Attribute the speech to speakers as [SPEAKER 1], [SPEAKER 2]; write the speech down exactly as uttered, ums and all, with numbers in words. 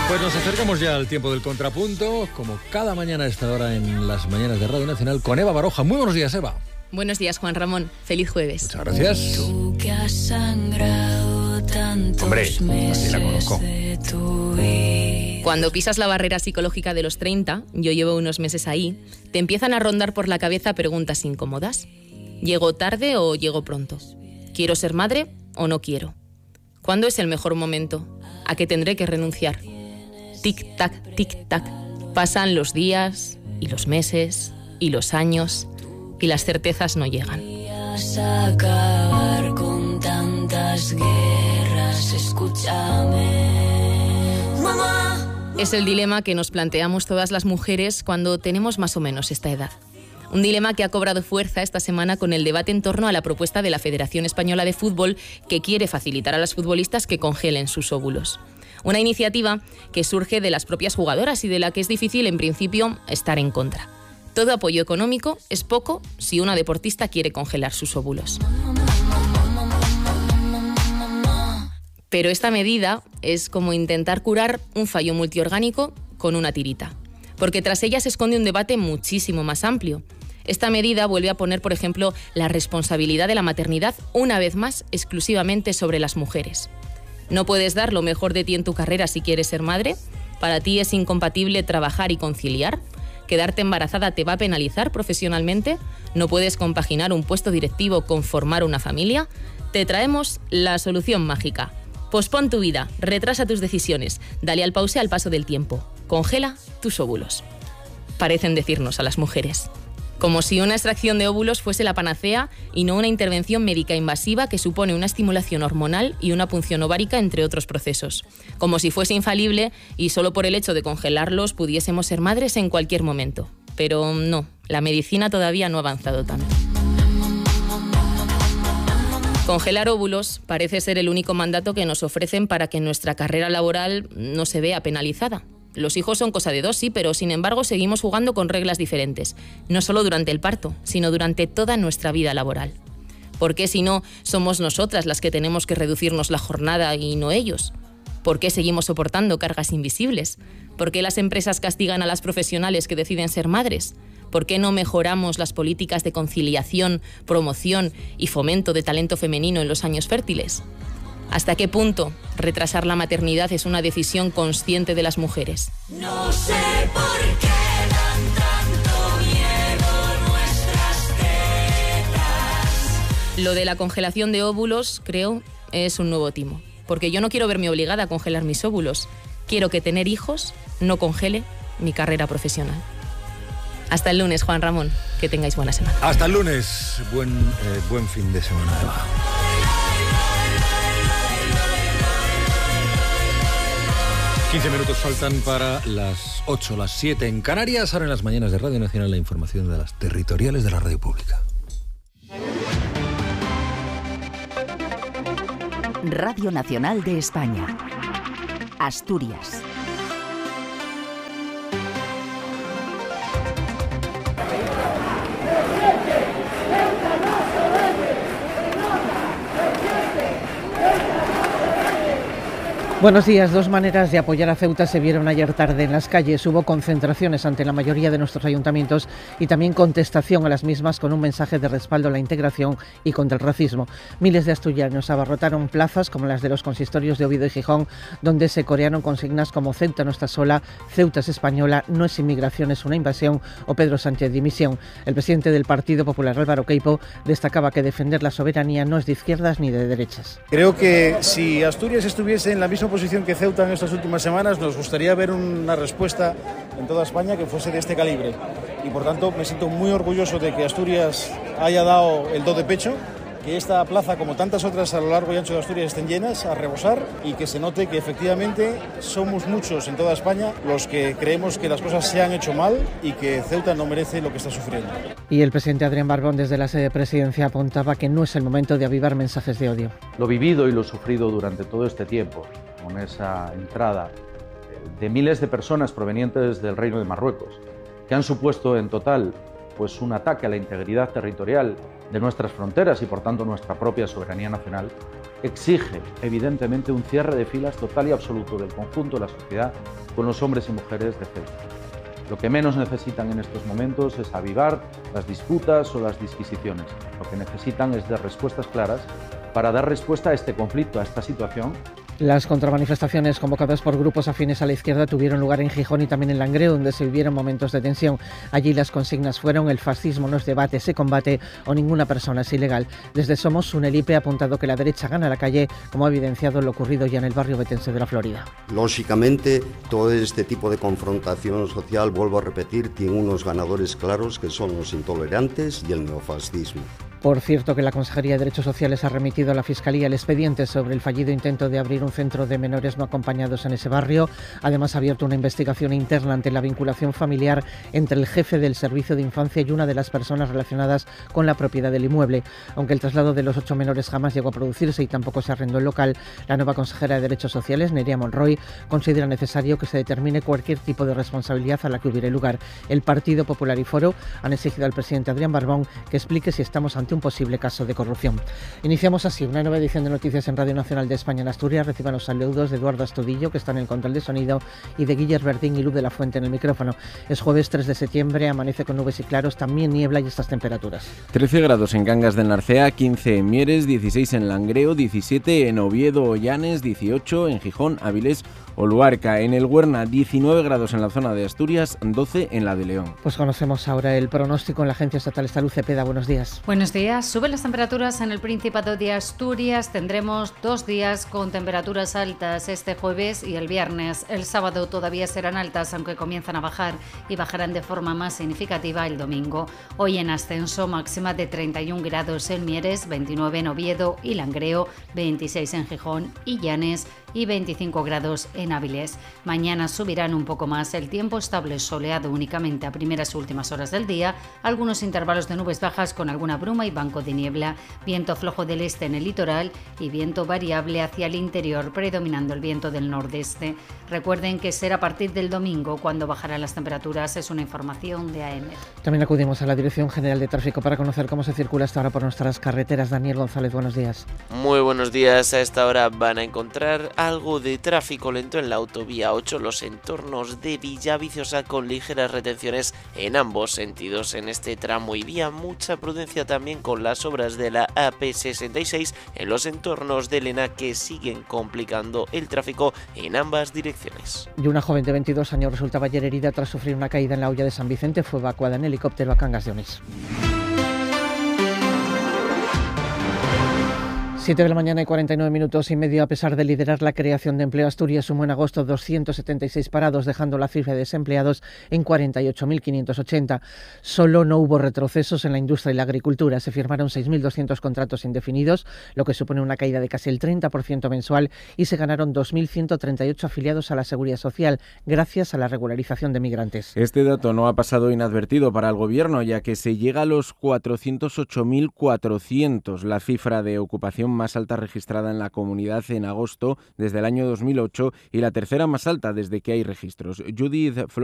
[SPEAKER 1] Pues nos acercamos ya al tiempo del contrapunto, como cada mañana a esta hora en las mañanas de Radio Nacional, con Eva Baroja. Muy buenos días, Eva.
[SPEAKER 2] Buenos días, Juan Ramón. Feliz jueves.
[SPEAKER 1] Muchas gracias.
[SPEAKER 3] Tú que has sangrado tantos
[SPEAKER 1] Hombre, así la conozco.
[SPEAKER 2] Cuando pisas la barrera psicológica de los treinta, yo llevo unos meses ahí, te empiezan a rondar por la cabeza preguntas incómodas. ¿Llego tarde o llego pronto? ¿Quiero ser madre o no quiero? ¿Cuándo es el mejor momento? ¿A qué tendré que renunciar? Tic-tac, tic-tac. Pasan los días y los meses y los años y las certezas no llegan.
[SPEAKER 3] Acabar con tantas guerras, escúchame. Mamá.
[SPEAKER 2] Es el dilema que nos planteamos todas las mujeres cuando tenemos más o menos esta edad. Un dilema que ha cobrado fuerza esta semana con el debate en torno a la propuesta de la Federación Española de Fútbol, que quiere facilitar a las futbolistas que congelen sus óvulos. Una iniciativa que surge de las propias jugadoras y de la que es difícil, en principio, estar en contra. Todo apoyo económico es poco si una deportista quiere congelar sus óvulos. Pero esta medida es como intentar curar un fallo multiorgánico con una tirita, porque tras ella se esconde un debate muchísimo más amplio. Esta medida vuelve a poner, por ejemplo, la responsabilidad de la maternidad una vez más exclusivamente sobre las mujeres. ¿No puedes dar lo mejor de ti en tu carrera si quieres ser madre? ¿Para ti es incompatible trabajar y conciliar? ¿Quedarte embarazada te va a penalizar profesionalmente? ¿No puedes compaginar un puesto directivo con formar una familia? Te traemos la solución mágica. Pospon tu vida, retrasa tus decisiones, dale al pause al paso del tiempo. Congela tus óvulos. Parecen decirnos a las mujeres. Como si una extracción de óvulos fuese la panacea y no una intervención médica invasiva que supone una estimulación hormonal y una punción ovárica, entre otros procesos. Como si fuese infalible y solo por el hecho de congelarlos pudiésemos ser madres en cualquier momento. Pero no, la medicina todavía no ha avanzado tanto. Congelar óvulos parece ser el único mandato que nos ofrecen para que nuestra carrera laboral no se vea penalizada. Los hijos son cosa de dos, sí, pero sin embargo seguimos jugando con reglas diferentes. No solo durante el parto, sino durante toda nuestra vida laboral. ¿Por qué si no somos nosotras las que tenemos que reducirnos la jornada y no ellos? ¿Por qué seguimos soportando cargas invisibles? ¿Por qué las empresas castigan a las profesionales que deciden ser madres? ¿Por qué no mejoramos las políticas de conciliación, promoción y fomento de talento femenino en los años fértiles? ¿Hasta qué punto retrasar la maternidad es una decisión consciente de las mujeres?
[SPEAKER 3] No sé por qué dan tanto miedo nuestras tetas.
[SPEAKER 2] Lo de la congelación de óvulos, creo, es un nuevo timo. Porque yo no quiero verme obligada a congelar mis óvulos. Quiero que tener hijos no congele mi carrera profesional. Hasta el lunes, Juan Ramón. Que tengáis buena semana.
[SPEAKER 1] Hasta el lunes. Buen, eh, buen fin de semana, Eva. quince minutos faltan para las ocho, las siete en Canarias. Ahora en las mañanas de Radio Nacional la información de las territoriales de la radio pública.
[SPEAKER 4] Radio Nacional de España. Asturias.
[SPEAKER 5] Buenos días. Dos maneras de apoyar a Ceuta se vieron ayer tarde en las calles. Hubo concentraciones ante la mayoría de nuestros ayuntamientos y también contestación a las mismas con un mensaje de respaldo a la integración y contra el racismo. Miles de asturianos abarrotaron plazas como las de los consistorios de Oviedo y Gijón, donde se corearon consignas como Ceuta no está sola, Ceuta es española, no es inmigración, es una invasión o Pedro Sánchez dimisión. El presidente del Partido Popular, Álvaro Queipo, destacaba que defender la soberanía no es de izquierdas ni de derechas.
[SPEAKER 6] Creo que si Asturias estuviese en la misma posición que Ceuta en estas últimas semanas, nos gustaría ver una respuesta en toda España que fuese de este calibre. Y por tanto me siento muy orgulloso de que Asturias haya dado el do de pecho, que esta plaza, como tantas otras a lo largo y ancho de Asturias, estén llenas a rebosar y que se note que efectivamente somos muchos en toda España los que creemos que las cosas se han hecho mal y que Ceuta no merece lo que está sufriendo.
[SPEAKER 5] Y el presidente Adrián Barbón desde la sede de Presidencia apuntaba que no es el momento de avivar mensajes de odio.
[SPEAKER 7] Lo vivido y lo sufrido durante todo este tiempo, con esa entrada de miles de personas provenientes del Reino de Marruecos, que han supuesto en total pues, un ataque a la integridad territorial de nuestras fronteras y por tanto nuestra propia soberanía nacional, exige evidentemente un cierre de filas total y absoluto del conjunto de la sociedad con los hombres y mujeres de Ceuta. Lo que menos necesitan en estos momentos es avivar las disputas o las disquisiciones. Lo que necesitan es dar respuestas claras para dar respuesta a este conflicto, a esta situación.
[SPEAKER 5] Las contramanifestaciones convocadas por grupos afines a la izquierda tuvieron lugar en Gijón y también en Langreo, donde se vivieron momentos de tensión. Allí las consignas fueron: el fascismo no es debate, se combate, o ninguna persona es ilegal. Desde Somos, Sunelipe ha apuntado que la derecha gana la calle, como ha evidenciado lo ocurrido ya en el barrio betense de La Florida.
[SPEAKER 8] Lógicamente, todo este tipo de confrontación social, vuelvo a repetir, tiene unos ganadores claros que son los intolerantes y el neofascismo.
[SPEAKER 5] Por cierto, que la Consejería de Derechos Sociales ha remitido a la Fiscalía el expediente sobre el fallido intento de abrir un centro de menores no acompañados en ese barrio. Además, ha abierto una investigación interna ante la vinculación familiar entre el jefe del Servicio de Infancia y una de las personas relacionadas con la propiedad del inmueble. Aunque el traslado de los ocho menores jamás llegó a producirse y tampoco se arrendó el local, la nueva consejera de Derechos Sociales, Nerea Monroy, considera necesario que se determine cualquier tipo de responsabilidad a la que hubiera lugar. El Partido Popular y Foro han exigido al presidente Adrián Barbón que explique si estamos ante un posible caso de corrupción. Iniciamos así una nueva edición de Noticias en Radio Nacional de España en Asturias. Reciban los saludos de Eduardo Astudillo, que está en el control de sonido, y de Guillermo Verdín y Luz de la Fuente en el micrófono. Es jueves tres de septiembre, amanece con nubes y claros, también niebla y estas temperaturas.
[SPEAKER 9] trece grados en Cangas del Narcea, quince en Mieres, dieciséis en Langreo, diecisiete en Oviedo, Ollanes, dieciocho en Gijón, Avilés o Luarca. En el Huerna, diecinueve grados en la zona de Asturias, doce en la de León.
[SPEAKER 5] Pues conocemos ahora el pronóstico en la Agencia Estatal Salud. Cepeda, buenos días.
[SPEAKER 10] Buenos días. Suben las temperaturas en el Principado de Asturias. Tendremos dos días con temperaturas altas este jueves y el viernes. El sábado todavía serán altas, aunque comienzan a bajar y bajarán de forma más significativa el domingo. Hoy en ascenso, máxima de treinta y un grados en Mieres, veintinueve en Oviedo y Langreo, veintiséis en Gijón y Llanes y veinticinco grados en Áviles. Mañana subirán un poco más, el tiempo estable soleado únicamente a primeras y últimas horas del día, algunos intervalos de nubes bajas con alguna bruma y banco de niebla, viento flojo del este en el litoral y viento variable hacia el interior, predominando el viento del nordeste. Recuerden que será a partir del domingo cuando bajarán las temperaturas, es una información de A E M E.
[SPEAKER 5] También acudimos a la Dirección General de Tráfico para conocer cómo se circula hasta ahora por nuestras carreteras. Daniel González, buenos días.
[SPEAKER 11] Muy buenos días. A esta hora van a encontrar algo de tráfico lento en la autovía ocho, los entornos de Villaviciosa, con ligeras retenciones en ambos sentidos en este tramo y vía. Mucha prudencia también con las obras de la A P sesenta y seis en los entornos de Elena, que siguen complicando el tráfico en ambas direcciones.
[SPEAKER 5] Y una joven de veintidós años resultaba ayer herida tras sufrir una caída en la Hoya de San Vicente. Fue evacuada en helicóptero a Cangas de Onís. siete de la mañana y cuarenta y nueve minutos y medio. A pesar de liderar la creación de empleo, Asturias sumó en agosto doscientos setenta y seis parados, dejando la cifra de desempleados en cuarenta y ocho mil quinientos ochenta. Solo no hubo retrocesos en la industria y la agricultura. Se firmaron seis mil doscientos contratos indefinidos, lo que supone una caída de casi el treinta por ciento mensual, y se ganaron dos mil ciento treinta y ocho afiliados a la Seguridad Social, gracias a la regularización de migrantes.
[SPEAKER 9] Este dato no ha pasado inadvertido para el Gobierno, ya que se llega a los cuatrocientos ocho mil cuatrocientos, la cifra de ocupación más alta registrada en la comunidad en agosto desde el año dos mil ocho y la tercera más alta desde que hay registros. Judith Flores